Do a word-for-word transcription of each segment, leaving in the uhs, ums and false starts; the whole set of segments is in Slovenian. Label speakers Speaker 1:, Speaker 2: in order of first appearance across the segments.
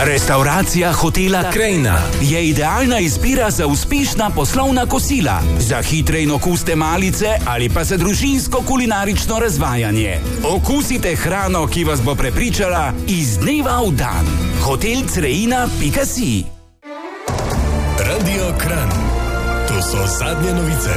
Speaker 1: Restauracija hotela Krajina je idealna izbira za uspešna poslovna kosila, za hitre in okuste malice ali pa za družinsko kulinarično razvajanje. Okusite hrano, ki vas bo prepričala iz dneva v dan. hotel crejina pika si.
Speaker 2: Radio Kranj. To so zadnje novice.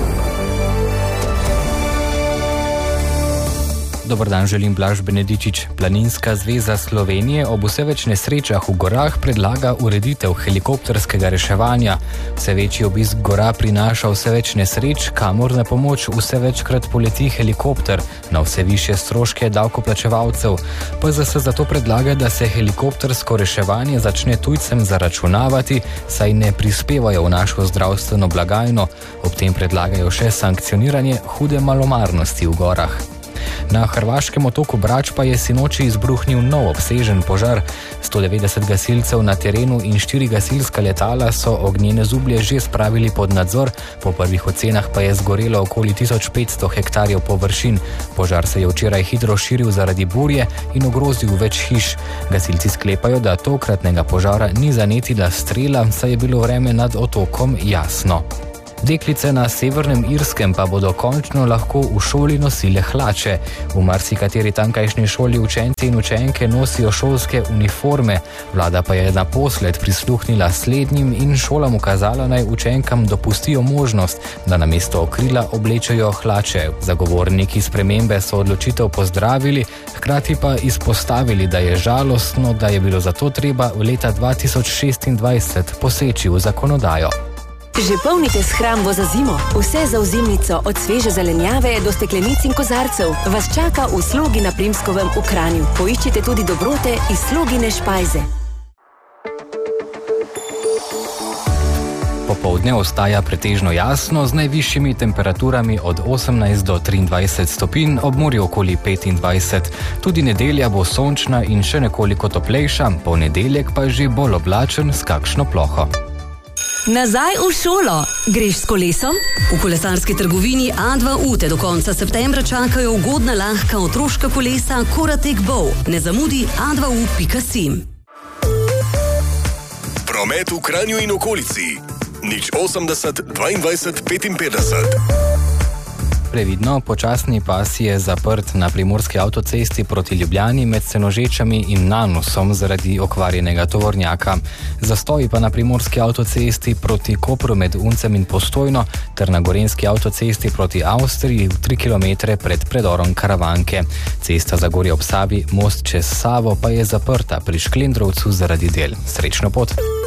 Speaker 3: Dobar dan, želim Blaž Benedičič. Planinska zveza Slovenije ob vse več nesrečah v gorah predlaga ureditev helikopterskega reševanja. Vse večji obisk gora prinaša vse več nesreč, kamor na pomoč vse večkrat poleti helikopter na vse višje stroške davkoplačevalcev. P Z S zato predlaga, da se helikoptersko reševanje začne tujcem zaračunavati, saj ne prispevajo v našo zdravstveno blagajno. Ob tem predlagajo še sankcioniranje hude malomarnosti v gorah. Na hrvaškem otoku Brač pa je sinoči izbruhnil nov obsežen požar. sto devetdeset gasilcev na terenu in štiri gasilska letala so ognjene zublje že spravili pod nadzor, po prvih ocenah pa je zgorelo okoli tisoč petsto hektarjev površin. Požar se je včeraj hitro širil zaradi burje in ogrozil več hiš. Gasilci sklepajo, da tokratnega požara ni zanetila strela, saj je bilo vreme nad otokom jasno. Deklice na Severnem Irskem pa bodo končno lahko v šoli nosile hlače. V marsikateri tamkajšnji šoli učenci in učenke nosijo šolske uniforme. Vlada pa je naposled prisluhnila slednjim in šolam ukazala, naj učenkam dopustijo možnost, da namesto okrila oblečejo hlače. Zagovorniki spremembe so odločitev pozdravili, hkrati pa izpostavili, da je žalostno, da je bilo zato treba v leta dva tisoč šestindvajset poseči v zakonodajo.
Speaker 4: Že polnite shrambo za zimo. Vse za ozimnico, od sveže zelenjave do steklenic in kozarcev, vas čaka v Slogi na Primskovem v Kranju. Poiščite tudi dobrote iz Slogine špajze.
Speaker 3: Popoldne ostaja pretežno jasno z najvišjimi temperaturami od osemnajst do triindvajset stopinj, ob morju okoli petindvajset. Tudi nedelja bo sončna in še nekoliko toplejša, ponedeljek pa že bolj oblačen s kakšno ploho.
Speaker 5: Nazaj v šolo. Greš s kolesom? V kolesarski trgovini A dva U te do konca septembra čakajo ugodna lahka otroška kolesa Koratek Bow. Ne zamudi a dva u pika si.
Speaker 2: Promet v Kranju in okolici. nič osemdeset dvaindvajset petinpetdeset.
Speaker 3: Previdno, počasni pas je zaprt na primorski avtocesti proti Ljubljani med Senožečami in Nanusom zaradi okvarjenega tovornjaka. Zastoji pa na primorski avtocesti proti Kopru med Uncem in Postojno ter na gorenski avtocesti proti Avstriji v tri kilometre pred predorom Karavanke. Cesta Zagorje ob Savi, most čez Savo pa je zaprta pri Šklendrovcu zaradi del. Srečno pot!